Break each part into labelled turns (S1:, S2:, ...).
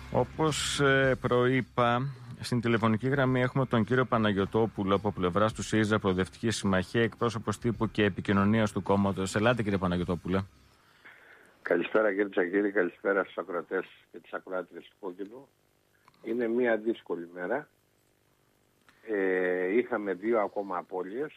S1: Όπως προείπα, στην τηλεφωνική γραμμή έχουμε τον κύριο Παναγιωτόπουλο από πλευράς του ΣΥΡΙΖΑ Προοδευτική Συμμαχία, εκπρόσωπος τύπου και επικοινωνίας του κόμματος. Ελάτε, κύριε Παναγιωτόπουλε.
S2: Καλησπέρα, κύριε Τσακίρη, καλησπέρα στους ακροατές και τις ακροάτριες του Κόκκινου. Είναι μια δύσκολη μέρα. Είχαμε 2 ακόμα απώλειες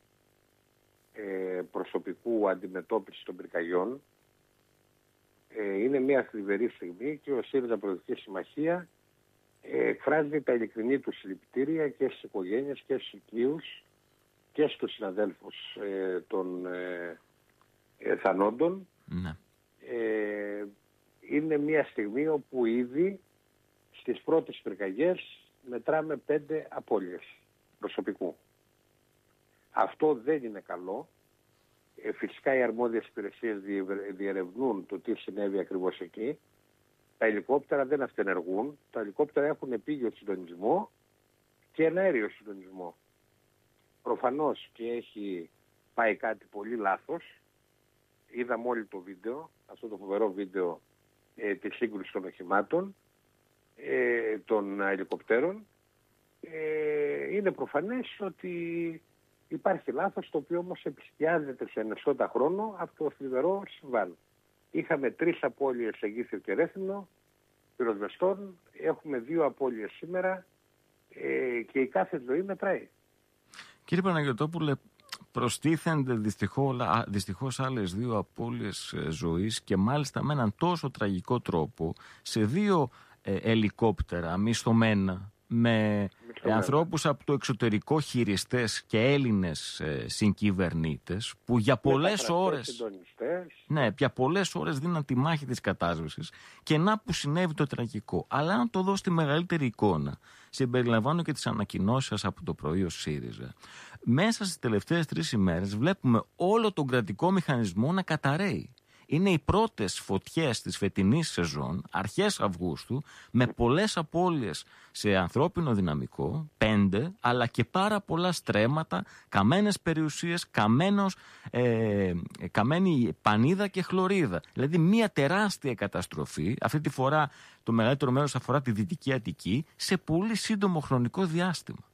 S2: προσωπικού αντιμετώπισης των πυρκαγιών. Είναι μια θλιβερή στιγμή και ο ΣΥΡΙΖΑ Προοδευτική Συμμαχία εκφράζει τα ειλικρινή του συλληπιτήρια και στις οικογένειες και στους οικείους και στους συναδέλφους των θανόντων.
S1: Ναι.
S2: Είναι μια στιγμή όπου ήδη στις πρώτες πυρκαγιές μετράμε 5 απώλειες προσωπικού. Αυτό δεν είναι καλό. Φυσικά οι αρμόδιες υπηρεσίες διερευνούν το τι συνέβη ακριβώς εκεί. Τα ελικόπτερα δεν αυτενεργούν. Τα ελικόπτερα έχουν επίγειο συντονισμό και εναέριο συντονισμό. Προφανώς και έχει πάει κάτι πολύ λάθος. Είδαμε όλοι το βίντεο, αυτό το φοβερό βίντεο της σύγκρουσης των οχημάτων, των ελικοπτέρων. Είναι προφανές ότι υπάρχει λάθος, το οποίο όμως επισκιάζεται σε ενεσότα χρόνο από το θλιβερό συμβάν. Είχαμε 3 απώλειες σε Γήθιο και Ρέθυμνο πυροσβεστών, έχουμε 2 απώλειες σήμερα και η κάθε ζωή μετράει.
S1: Κύριε Παναγιωτόπουλε, προστίθενται δυστυχώς άλλες 2 απώλειες ζωής και μάλιστα με έναν τόσο τραγικό τρόπο σε 2 ελικόπτερα μισθωμένα με ανθρώπους από το εξωτερικό, χειριστές και Έλληνες συγκυβερνήτες που για πολλές ώρες δίναν τη μάχη της κατάσβεσης, και να που συνέβη το τραγικό. Αλλά αν το δω στη μεγαλύτερη εικόνα, συμπεριλαμβάνω και τις ανακοινώσεις από το πρωί ως ΣΥΡΙΖΑ, μέσα στις τελευταίες 3 ημέρες βλέπουμε όλο τον κρατικό μηχανισμό να καταρρέει. Είναι οι πρώτες φωτιές της φετινής σεζόν, αρχές Αυγούστου, με πολλές απώλειες σε ανθρώπινο δυναμικό, 5, αλλά και πάρα πολλά στρέμματα, καμένες περιουσίες, καμένη πανίδα και χλωρίδα. Δηλαδή μια τεράστια καταστροφή, αυτή τη φορά το μεγαλύτερο μέρος αφορά τη Δυτική Αττική, σε πολύ σύντομο χρονικό διάστημα.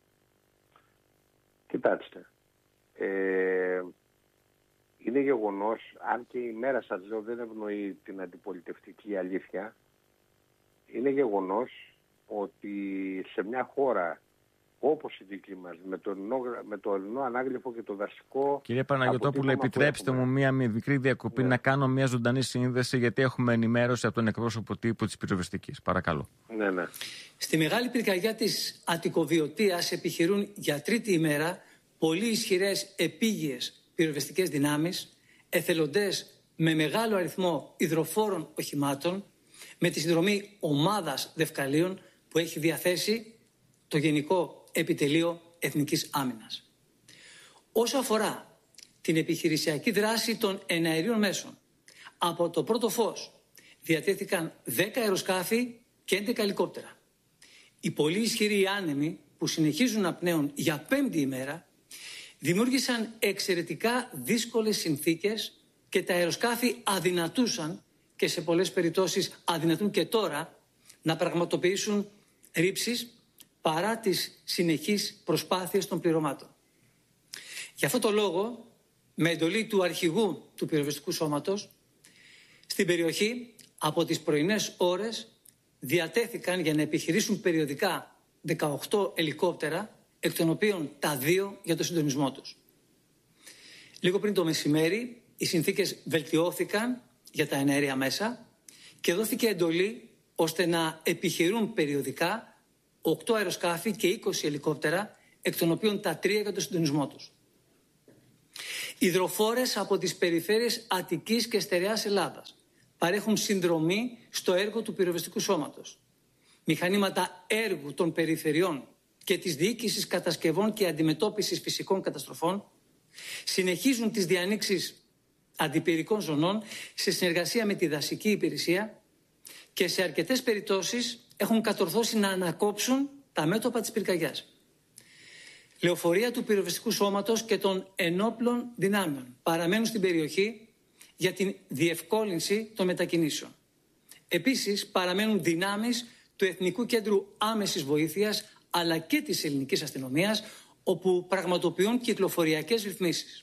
S2: Κοιτάξτε, είναι γεγονός, αν και η μέρα σας λέω δεν ευνοεί την αντιπολιτευτική αλήθεια, είναι γεγονός ότι σε μια χώρα όπως η δική μας, με το ελληνό ανάγλυφο και το δασικό...
S1: Κύριε Παναγιωτόπουλε, επιτρέψτε μου μία μικρή διακοπή, να κάνω μία ζωντανή σύνδεση, γιατί έχουμε ενημέρωση από τον εκπρόσωπο τύπου της πυροσβεστικής. Παρακαλώ.
S2: Ναι.
S3: Στη μεγάλη πυρκαγιά της Αττικοβιωτίας επιχειρούν για 3η ημέρα πολύ ισχυρές επίγειες πυροσβεστικές δυνάμεις, εθελοντές με μεγάλο αριθμό υδροφόρων οχημάτων, με τη συνδρομή ομάδας δευκαλίων που έχει διαθέσει το Γενικό Επιτελείο Εθνικής Άμυνας. Όσο αφορά την επιχειρησιακή δράση των εναερίων μέσων, από το πρώτο φως διατέθηκαν 10 αεροσκάφη και 11 ελικόπτερα. Οι πολύ ισχυροί άνεμοι που συνεχίζουν να πνέουν για 5η ημέρα δημιούργησαν εξαιρετικά δύσκολες συνθήκες και τα αεροσκάφη αδυνατούσαν, και σε πολλές περιπτώσεις αδυνατούν και τώρα, να πραγματοποιήσουν ρήψεις παρά τις συνεχείς προσπάθειες των πληρωμάτων. Γι' αυτό το λόγο, με εντολή του αρχηγού του πυροσβεστικού σώματος, στην περιοχή από τις πρωινές ώρες διατέθηκαν για να επιχειρήσουν περιοδικά 18 ελικόπτερα, εκ των οποίων τα 2 για το συντονισμό τους. Λίγο πριν το μεσημέρι, οι συνθήκες βελτιώθηκαν για τα εναέρια μέσα και δόθηκε εντολή ώστε να επιχειρούν περιοδικά 8 αεροσκάφη και 20 ελικόπτερα, εκ των οποίων τα 3 για το συντονισμό τους. Υδροφόρες από τις περιφέρειες Αττικής και Στερεάς Ελλάδας παρέχουν συνδρομή στο έργο του πυροσβεστικού σώματος. Μηχανήματα έργου των περιφερειών και της διοίκησης κατασκευών και αντιμετώπισης φυσικών καταστροφών συνεχίζουν τις διανοίξεις αντιπυρικών ζωνών σε συνεργασία με τη δασική υπηρεσία και σε αρκετές περιπτώσεις έχουν κατορθώσει να ανακόψουν τα μέτωπα της πυρκαγιάς. Λεωφορεία του πυροσβεστικού σώματος και των ενόπλων δυνάμεων παραμένουν στην περιοχή για την διευκόλυνση των μετακινήσεων. Επίσης, παραμένουν δυνάμεις του Εθνικού Κέντρου Άμεσης Βοήθειας αλλά και της ελληνικής αστυνομίας, όπου πραγματοποιούν κυκλοφοριακές ρυθμίσεις.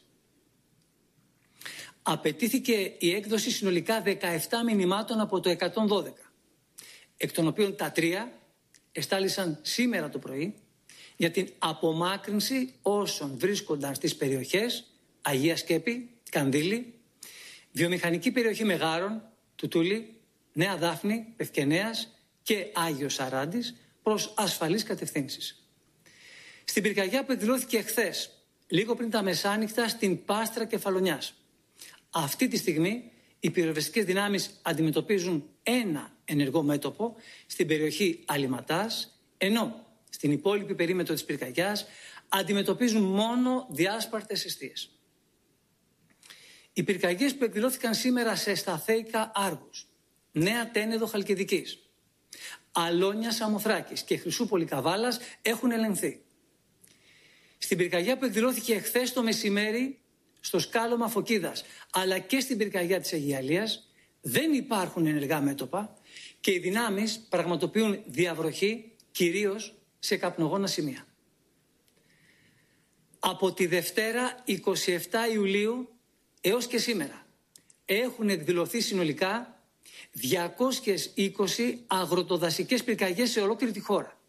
S3: Απαιτήθηκε η έκδοση συνολικά 17 μηνυμάτων από το 112, εκ των οποίων τα 3 εστάλησαν σήμερα το πρωί για την απομάκρυνση όσων βρίσκονταν στις περιοχές Αγία Σκέπη, Κανδύλη, βιομηχανική περιοχή Μεγάρων, Τουτούλη, Νέα Δάφνη, Πευκενέας και Άγιος Σαράντης προς ασφαλείς κατευθύνσεις. Στην πυρκαγιά που εκδηλώθηκε χθες, λίγο πριν τα μεσάνυχτα, στην Πάστρα Κεφαλονιάς, αυτή τη στιγμή οι πυροσβεστικές δυνάμεις αντιμετωπίζουν ένα ενεργό μέτωπο στην περιοχή Αλιματάς, ενώ στην υπόλοιπη περίμετρο της πυρκαγιάς αντιμετωπίζουν μόνο διάσπαρτες εστίες. Οι πυρκαγιές που εκδηλώθηκαν σήμερα σε Σταθέικα Άργους, Νέα Τένεδο Χαλκιδικής, Αλόνια Σαμοθράκης και Χρυσούπολη Καβάλας έχουν ελεγχθεί. Στην πυρκαγιά που εκδηλώθηκε εχθές το μεσημέρι στο σκάλωμα Φωκίδας αλλά και στην πυρκαγιά της Αιγιαλίας δεν υπάρχουν ενεργά μέτωπα και οι δυνάμεις πραγματοποιούν διαβροχή κυρίως σε καπνογόνα σημεία. Από τη Δευτέρα 27 Ιουλίου έως και σήμερα έχουν εκδηλωθεί συνολικά 220 αγροτοδασικές πυρκαγιές σε ολόκληρη τη χώρα.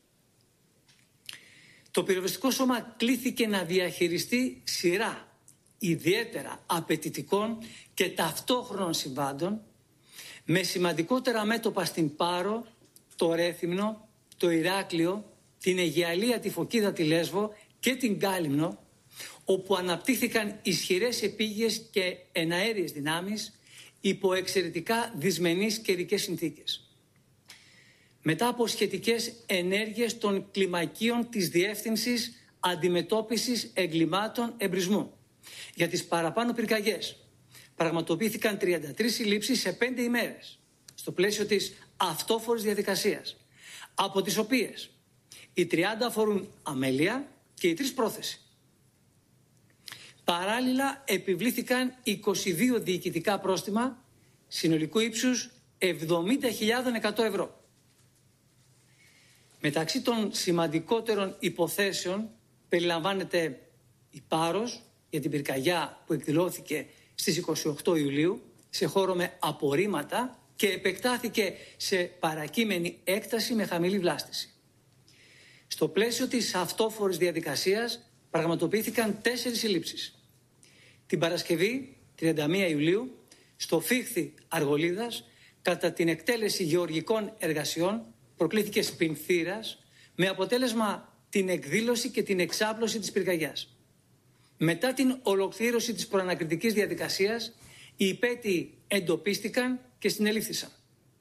S3: Το πυροσβεστικό σώμα κλήθηκε να διαχειριστεί σειρά ιδιαίτερα απαιτητικών και ταυτόχρονων συμβάντων με σημαντικότερα μέτωπα στην Πάρο, το Ρέθυμνο, το Ηράκλειο, την Αιγιαλία, τη Φωκίδα, τη Λέσβο και την Κάλυμνο, όπου αναπτύχθηκαν ισχυρές επίγειες και εναέριες δυνάμεις υπό εξαιρετικά δυσμενείς καιρικές συνθήκες. Μετά από σχετικές ενέργειες των κλιμακίων της Διεύθυνσης Αντιμετώπισης Εγκλημάτων Εμπρισμού για τις παραπάνω πυρκαγιές, πραγματοποιήθηκαν 33 συλλήψεις σε 5 ημέρες στο πλαίσιο της αυτόφορης διαδικασίας, από τις οποίες οι 30 αφορούν αμέλεια και οι 3 πρόθεση. Παράλληλα επιβλήθηκαν 22 διοικητικά πρόστιμα συνολικού ύψους 70.100 ευρώ. Μεταξύ των σημαντικότερων υποθέσεων περιλαμβάνεται η Πάρος για την πυρκαγιά που εκδηλώθηκε στις 28 Ιουλίου σε χώρο με απορρίμματα και επεκτάθηκε σε παρακείμενη έκταση με χαμηλή βλάστηση. Στο πλαίσιο της αυτόφορης διαδικασίας πραγματοποιήθηκαν 4 συλλήψεις. Την Παρασκευή 31 Ιουλίου στο Φίχθη Αργολίδας κατά την εκτέλεση γεωργικών εργασιών προκλήθηκε σπινθήρας με αποτέλεσμα την εκδήλωση και την εξάπλωση της πυρκαγιάς. Μετά την ολοκλήρωση της προανακριτικής διαδικασίας, οι υπέτειοι εντοπίστηκαν και συνελήφθησαν.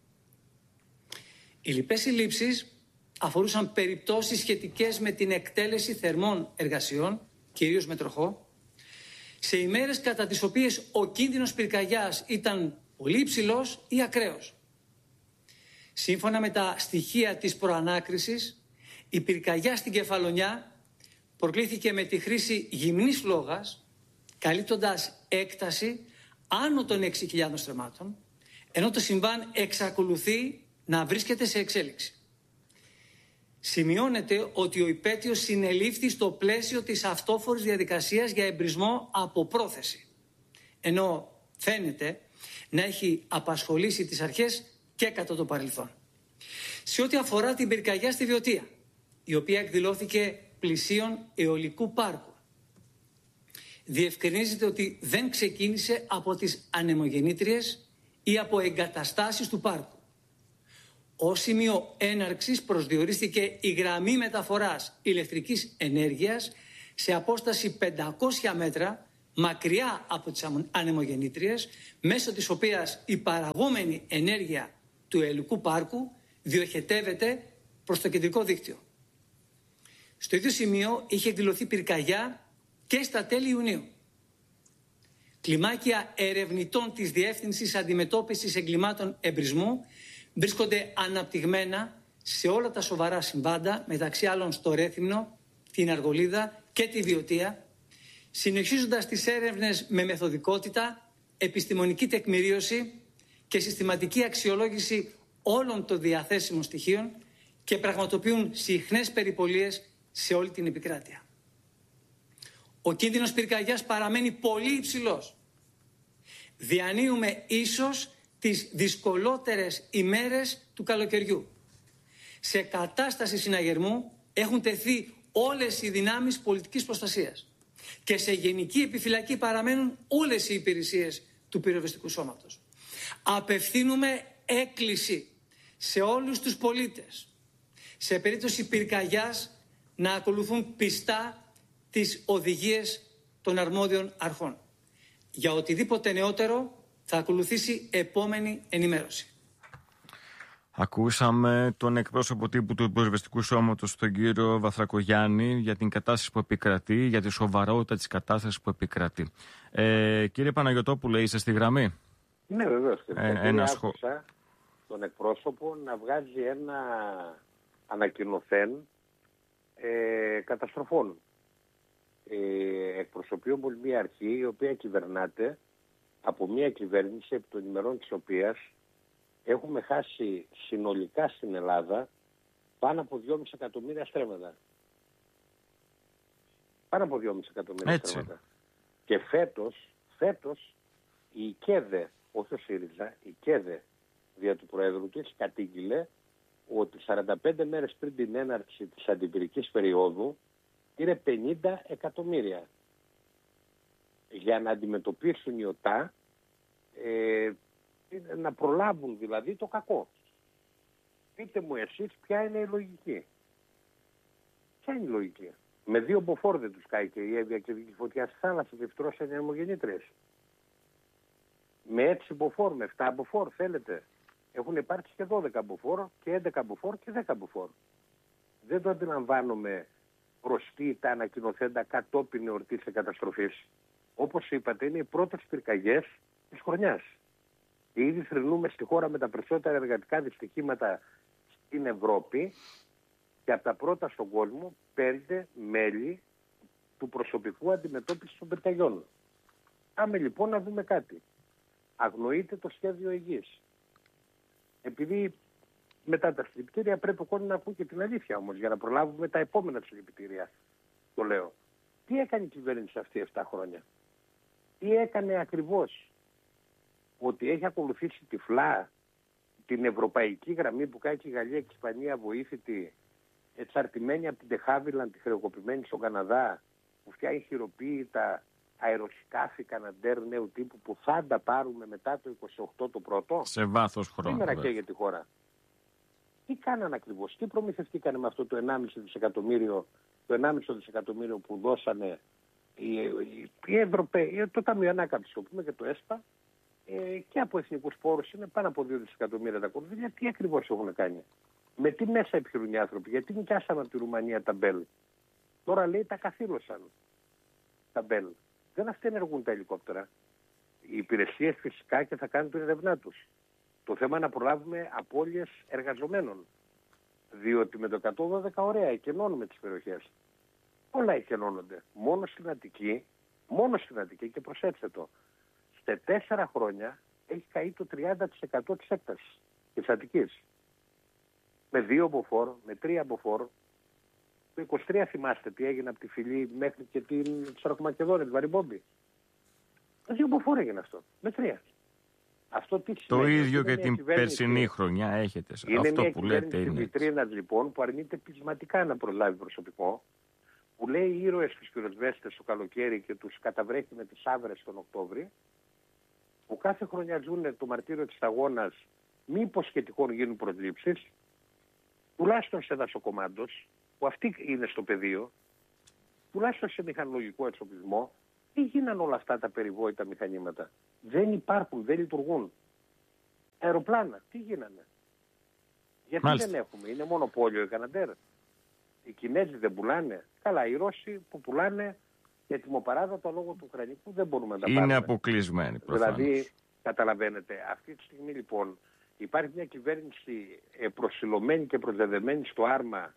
S3: Οι λοιπές συλλήψεις αφορούσαν περιπτώσεις σχετικές με την εκτέλεση θερμών εργασιών, κυρίως με τροχό, σε ημέρες κατά τις οποίες ο κίνδυνος πυρκαγιάς ήταν πολύ υψηλός ή ακραίος. Σύμφωνα με τα στοιχεία της προανάκρισης, η πυρκαγιά στην Κεφαλονιά προκλήθηκε με τη χρήση γυμνής φλόγας, καλύπτοντας έκταση άνω των 6.000 στρεμμάτων, ενώ το συμβάν εξακολουθεί να βρίσκεται σε εξέλιξη. Σημειώνεται ότι ο υπέτειος συνελήφθη στο πλαίσιο της αυτόφορης διαδικασίας για εμπρισμό από πρόθεση, ενώ φαίνεται να έχει απασχολήσει τις αρχές και κατά το παρελθόν. Σε ό,τι αφορά την πυρκαγιά στη Βιωτία, η οποία εκδηλώθηκε πλησίων αιωλικού πάρκου, διευκρινίζεται ότι δεν ξεκίνησε από τις ανεμογεννήτριες ή από εγκαταστάσεις του πάρκου. Ως σημείο έναρξης προσδιορίστηκε η γραμμή μεταφοράς ηλεκτρικής ενέργειας σε απόσταση 500 μέτρα μακριά από τις ανεμογεννήτριες, μέσω της οποίας η παραγόμενη ενέργεια του αιωλικού πάρκου διοχετεύεται προς το κεντρικό δίκτυο. Στο ίδιο σημείο είχε εκδηλωθεί πυρκαγιά και στα τέλη Ιουνίου. Κλιμάκια ερευνητών της Διεύθυνσης Αντιμετώπισης Εγκλημάτων Εμπρισμού βρίσκονται αναπτυγμένα σε όλα τα σοβαρά συμβάντα, μεταξύ άλλων στο Ρέθυμνο, την Αργολίδα και τη Βιωτία, συνεχίζοντας τις έρευνες με μεθοδικότητα, επιστημονική τεκμηρίωση και συστηματική αξιολόγηση όλων των διαθέσιμων στοιχείων και πραγματοποιούν συχνές περιπολίες σε όλη την επικράτεια. Ο κίνδυνος πυρκαγιάς παραμένει πολύ υψηλός. Διανύουμε ίσως τις δυσκολότερες ημέρες του καλοκαιριού. Σε κατάσταση συναγερμού έχουν τεθεί όλες οι δυνάμεις πολιτικής προστασίας και σε γενική επιφυλακή παραμένουν όλες οι υπηρεσίες του πυροσβεστικού σώματος. Απευθύνουμε έκκληση σε όλους τους πολίτες σε περίπτωση πυρκαγιάς να ακολουθούν πιστά τις οδηγίες των αρμόδιων αρχών. Για οτιδήποτε νεότερο θα ακολουθήσει επόμενη ενημέρωση.
S1: Ακούσαμε τον εκπρόσωπο τύπου του Πυροσβεστικού Σώματος, τον κύριο Βαθρακογιάννη, για την κατάσταση που επικρατεί, για τη σοβαρότητα της κατάστασης που επικρατεί. Κύριε Παναγιωτόπουλε, είστε στη γραμμή?
S2: Ναι, βεβαίως. Άκουσα τον εκπρόσωπο να βγάζει ένα ανακοινωθέν καταστροφών. Εκπροσωπεί όμως μια αρχή η οποία κυβερνάται από μια κυβέρνηση επί των ημερών της οποίας έχουμε χάσει συνολικά στην Ελλάδα πάνω από 2,5 εκατομμύρια στρέμματα. Πάνω από 2,5 εκατομμύρια στρέμματα. Και φέτος η ΚΕΔΕ, όχι ο ΣΥΡΙΖΑ, η ΚΕΔΕ δια του Προέδρου της κατήγγειλε ότι 45 μέρες πριν την έναρξη της αντιπυρικής περίοδου είναι 50 εκατομμύρια για να αντιμετωπίσουν οι ΟΤΑ, να προλάβουν δηλαδή το κακό. Πείτε μου εσείς ποια είναι η λογική. Ποια είναι η λογική? Με 2 μποφόρ δεν τους κάει και η Εύβοια και η φωτιά στη θάλασσα και φτρώσανε αιμογεννήτριες. Με 6 μποφόρ, με 7 μποφόρ θέλετε. Έχουν υπάρξει και 12 μποφόρ και 11 μποφόρ και 10 μποφόρ. Δεν το αντιλαμβάνομαι προς τι τα ανακοινωθέντα κατόπιν εορτής της καταστροφής. Όπως είπατε, είναι οι πρώτες πυρκαγιές της χρονιάς. Ήδη θρηνούμε στη χώρα με τα περισσότερα εργατικά δυστυχήματα στην Ευρώπη και από τα πρώτα στον κόσμο 5 μέλη του προσωπικού αντιμετώπισης των πυρκαγιών. Πάμε λοιπόν να δούμε κάτι. Αγνοείται το σχέδιο υγιής. Επειδή μετά τα συλληπιτήρια πρέπει ο κόσμος να ακούει και την αλήθεια όμως για να προλάβουμε τα επόμενα συλληπιτήρια. Το λέω. Τι έκανε η κυβέρνηση αυτή 7 χρόνια? Τι έκανε ακριβώς? Ότι έχει ακολουθήσει τυφλά την ευρωπαϊκή γραμμή που κάνει και η Γαλλία και η Ισπανία βοήθητη, εξαρτημένη από την Τεχάβιλαν, τη χρεοκοπημένη στον Καναδά, που φτιάχνει χειροποίητα αεροσκάφη Καναντέρ νέου τύπου που θα τα πάρουμε μετά το 28 το πρώτο.
S1: Σε βάθος χρόνου.
S2: Σήμερα και για τη χώρα. Τι κάνανε ακριβώς? Τι προμηθευτήκανε με αυτό το 1,5 δισεκατομμύριο, το 1,5 δισεκατομμύριο που δώσανε οι Ευρωπαίοι, το Ταμείο Ανάκαμψης, το πούμε, και το ΕΣΠΑ, και από εθνικούς πόρους είναι πάνω από 2 δισεκατομμύρια τα κονδύλια. Τι ακριβώς έχουν κάνει? Με τι μέσα επιχειρούν οι άνθρωποι? Γιατί νοικιάσαμε από τη Ρουμανία τα Μπέλ? Τώρα λέει τα καθήλωσαν τα Μπέλ. Δεν αυτενεργούν τα ελικόπτερα. Οι υπηρεσίες φυσικά και θα κάνουν την ερευνά τους. Το θέμα είναι να προλάβουμε απώλειες εργαζομένων. Διότι με το 112 ωραία εκενώνουμε τις περιοχές. Όλα εκενώνονται. Μόνο στην Αττική και προσέξτε το. Σε 4 χρόνια έχει καεί το 30% της έκτασης της Αττικής. Με 2 μποφόρ, με 3 μποφόρ. Το 23 θυμάστε τι έγινε από τη Φυλή μέχρι και την Σαρακομακεδόνια, την Βαριμπόμπη. Με 2 μποφόρ έγινε αυτό. Με 3. Αυτό τι σημαίνει?
S1: Το ίδιο και την περσινή χρονιά έχετε.
S2: Είναι
S1: αυτό
S2: μια
S1: που λέτε
S2: κυβέρνηση
S1: είναι.
S2: βιτρίνας λοιπόν που αρνείται πεισματικά να προλάβει προσωπικό. Που λέει οι ήρωες τους πυροσβέστες το καλοκαίρι και τους καταβρέχει με τις άβρες τον Οκτώβρη. Που κάθε χρονιά ζουν το μαρτύριο της αγώνας, μήπως και τυχόν γίνουν προσλήψεις. Τουλάχιστον σε δασοκομάντος, που αυτοί είναι στο πεδίο, τουλάχιστον σε μηχανολογικό εξοπλισμό. Τι γίνανε όλα αυτά τα περιβόητα μηχανήματα? Δεν υπάρχουν, δεν λειτουργούν. Αεροπλάνα, τι γίνανε? Γιατί
S1: Μάλιστα.
S2: δεν έχουμε? Είναι μονοπόλιο η Καναντέρ? Οι Κινέζοι δεν πουλάνε? Καλά, οι Ρώσοι που πουλάνε ετοιμοπαράδοτα λόγω του Ουκρανικού δεν μπορούμε να τα πάρουμε.
S1: Είναι αποκλεισμένοι προφανώς.
S2: Δηλαδή, καταλαβαίνετε, αυτή τη στιγμή λοιπόν υπάρχει μια κυβέρνηση προσιλωμένη και προσδεδεμένη στο άρμα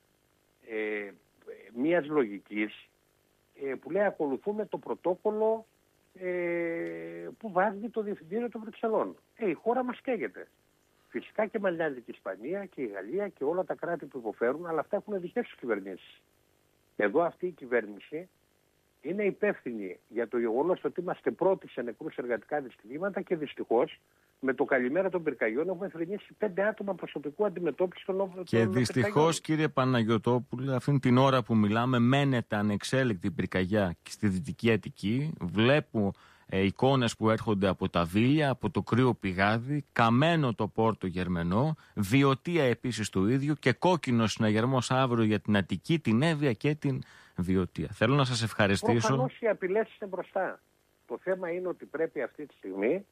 S2: μιας λογικής που λέει ακολουθούμε το πρωτόκολλο που βάζει το Διευθυντήριο των Βρυξελών. Η χώρα μας καίγεται. Φυσικά και μας νοιάζει και η Ισπανία και η Γαλλία και όλα τα κράτη που υποφέρουν, αλλά αυτά έχουν δικές τους κυβερνήσεις. Εδώ αυτή η κυβέρνηση είναι υπεύθυνη για το γεγονός ότι είμαστε πρώτοι σε νεκρούς εργατικά δυστυχήματα και δυστυχώς με το καλημέρα των πυρκαγιών έχουμε θρηνήσει 5 άτομα προσωπικού αντιμετώπιση των πυρκαγιών.
S1: Και δυστυχώς, κύριε Παναγιωτόπουλε, αυτήν την ώρα που μιλάμε μένεται ανεξέλεκτη πυρκαγιά στη Δυτική Αττική. Βλέπω εικόνες που έρχονται από τα Βίλια, από το Κρύο Πηγάδι, καμένο το Πόρτο Γερμενό, Βιωτία επίσης το ίδιο και κόκκινος συναγερμός αύριο για την Αττική, την Εύβοια και την Βιωτία. Θέλω να σας ευχαριστήσω.
S2: Προφανώς οι απειλές είναι μπροστά. Το θέμα είναι ότι πρέπει αυτή τη στιγμή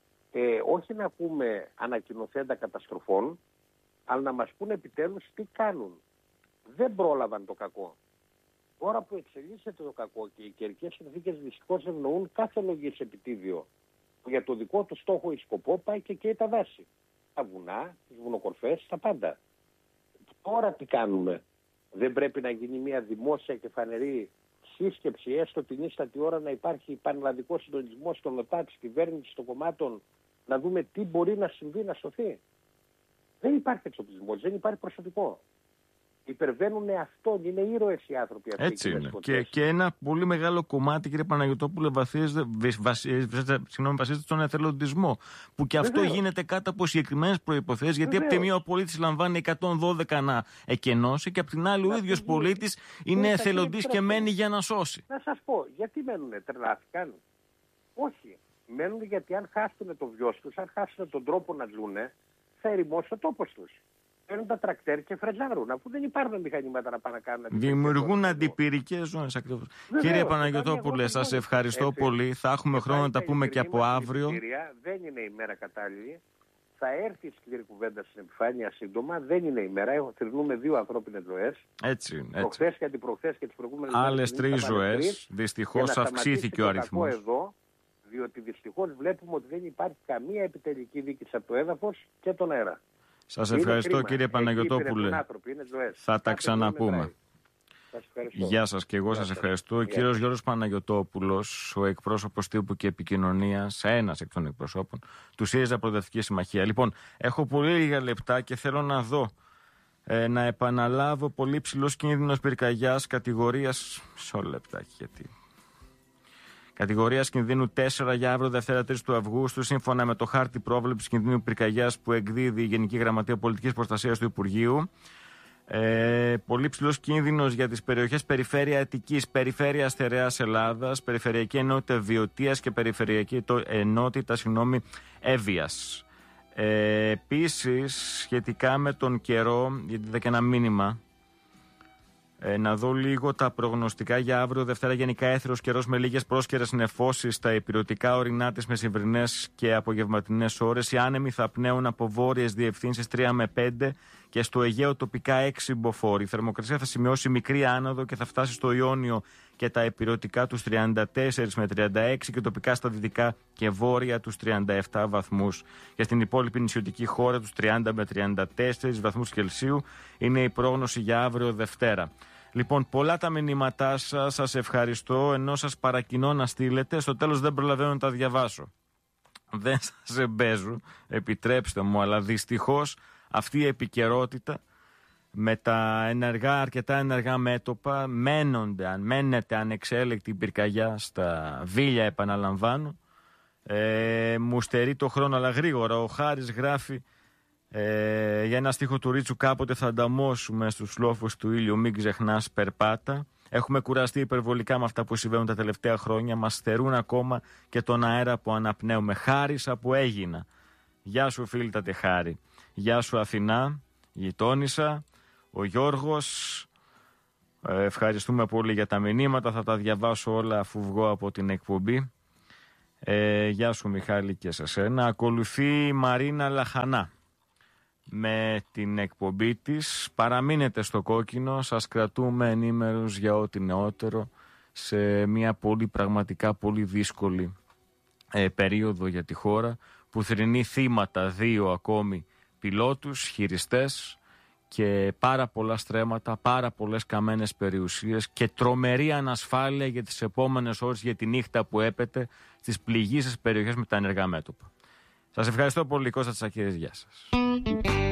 S2: όχι να ακούμε ανακοινωθέντα καταστροφών, αλλά να μας πούν επιτέλους τι κάνουν. Δεν πρόλαβαν το κακό. Τώρα που εξελίσσεται το κακό και οι καιρικές συνθήκες δυστυχώς ευνοούν κάθε λογής επιτίδιο, που για το δικό του στόχο ή σκοπό πάει και καίει τα δάση. Τα βουνά, τις βουνοκορφές, τα πάντα. Τώρα τι κάνουμε? Δεν πρέπει να γίνει μια δημόσια και φανερή σύσκεψη, έστω την ίστατη ώρα να υπάρχει πανελλαδικός συντονισμός των ΟΤΑ, της κυβέρνησης, των κομμάτων, να δούμε τι μπορεί να συμβεί, να σωθεί? Δεν υπάρχει εξοπλισμός, δεν υπάρχει προσωπικό. Υπερβαίνουν αυτόν, είναι ήρωες οι άνθρωποι αυτοί.
S1: Έτσι είναι. Και ένα πολύ μεγάλο κομμάτι, κύριε Παναγιωτόπουλε, βασίζεται στον εθελοντισμό. Που και αυτό γίνεται κάτω από συγκεκριμένες προϋποθέσεις, γιατί από τη μία ο πολίτης λαμβάνει 112 να εκενώσει και από την άλλη ο ίδιος πολίτης είναι εθελοντής και μένει για να σώσει.
S2: Να σας πω, γιατί μένουνε, τρελάθηκαν? Όχι. Μένουν γιατί αν χάσουν το βιός τους, αν χάσουν τον τρόπο να ζουνε, θα ερημώσει ο τόπος τους. Παίρνουν τα τρακτέρ και φρετζάρουν, αφού δεν υπάρχουν μηχανήματα να πάνε να κάνουν.
S1: Δημιουργούν αντιπυρικές ζώνες ακριβώς. Κύριε Παναγιωτόπουλε, σας ευχαριστώ πολύ. Θα έχουμε χρόνο να τα πούμε και από αύριο.
S2: Δεν είναι η μέρα κατάλληλη. Θα έρθει η σκληρή κουβέντα στην επιφάνεια σύντομα. Δεν είναι η μέρα. Θρηνούμε 2 ανθρώπινες ζωές.
S1: Έτσι.
S2: Προχθές και αντιπροχθές και τις προηγούμενες
S1: άλλες 3 ζωές. Δυστυχώς αυξήθηκε ο αριθμός.
S2: Εδώ, διότι δυστυχώς βλέπουμε ότι δεν υπάρχει καμία επιτελική δίκηση από το έδαφος και τον αέρα.
S1: Σας ευχαριστώ, κύριε Παναγιωτόπουλε. Θα τα ξαναπούμε. Γεια σας και εγώ σας ευχαριστώ. Ο κύριος Γιώργος Παναγιωτόπουλος, ο εκπρόσωπος τύπου και επικοινωνίας, ένας εκ των εκπροσώπων του ΣΥΡΙΖΑ Προοδευτική Συμμαχία. Λοιπόν, έχω πολύ λίγα λεπτά και θέλω να δω, να επαναλάβω πολύ ψηλός κίνδυνος πυρκαγιάς κατηγορίας. Μισό λεπτάκι, γιατί. Κατηγορίας κινδύνου 4 για αύριο Δευτέρα 3 του Αυγούστου, σύμφωνα με το χάρτη πρόβλεψης κινδύνου πυρκαγιάς που εκδίδει η Γενική Γραμματεία Πολιτικής Προστασίας του Υπουργείου. Πολύ ψηλός κίνδυνος για τις περιοχές Περιφέρεια Αττικής, Περιφέρεια Στερεάς Ελλάδας, Περιφερειακή Ενότητα Βιωτίας και Περιφερειακή Ενότητα Εύβοιας. Επίσης, σχετικά με τον καιρό, γιατί είδα και ένα μήνυμα. Να δω λίγο τα προγνωστικά για αύριο Δευτέρα. Γενικά έθρος καιρός με λίγες πρόσκαιρες νεφώσεις στα ηπειρωτικά ορεινά της μεσημβρινές και απογευματινές ώρες. Οι άνεμοι θα πνέουν από βόρειες διευθύνσεις 3 με 5 και στο Αιγαίο τοπικά 6 μποφόρ. Η θερμοκρασία θα σημειώσει μικρή άνοδο και θα φτάσει στο Ιόνιο και τα ηπειρωτικά τους 34 με 36 και τοπικά στα δυτικά και βόρεια τους 37 βαθμούς. Και στην υπόλοιπη νησιωτική χώρα τους 30 με 34 βαθμούς Κελσίου είναι η πρόγνωση για αύριο Δευτέρα. Λοιπόν, πολλά τα μηνύματά σας, σας ευχαριστώ, ενώ σας παρακινώ να στείλετε. Στο τέλος δεν προλαβαίνω να τα διαβάσω. Δεν σας εμπέζω, επιτρέψτε μου, αλλά δυστυχώς αυτή η επικαιρότητα με τα αρκετά ενεργά μέτωπα μένεται ανεξέλεκτη πυρκαγιά στα Βίλια, επαναλαμβάνω. Μου στερεί το χρόνο, αλλά γρήγορα. Ο Χάρης γράφει για ένα στίχο του Ρίτσου: κάποτε θα ανταμώσουμε στους λόφους του ήλιου, μην ξεχνάς περπάτα. Έχουμε κουραστεί υπερβολικά με αυτά που συμβαίνουν τα τελευταία χρόνια. Μας στερούν ακόμα και τον αέρα που αναπνέουμε. Χάρης από Έγινα. Γεια σου, φίλτατε Χάρη. Γεια σου, Αθηνά, γειτόνισσα. Ο Γιώργος, ευχαριστούμε πολύ για τα μηνύματα. Θα τα διαβάσω όλα αφού βγω από την εκπομπή. Γεια σου, Μιχάλη, και σε σένα. Ακολουθεί η Μαρίνα Λαχανά με την εκπομπή της. Παραμείνετε στο κόκκινο, σας κρατούμε ενήμερους για ό,τι νεότερο σε μια πραγματικά πολύ δύσκολη περίοδο για τη χώρα, που θρηνεί θύματα 2 ακόμη πιλότους, χειριστές και πάρα πολλά στρέμματα, πάρα πολλές καμένες περιουσίες και τρομερή ανασφάλεια για τις επόμενες ώρες, για τη νύχτα που έπεται στις πληγήσεις περιοχές με τα ενεργά μέτωπα. Σας ευχαριστώ πολύ, Κώστα Τσακίρης. Γεια σας.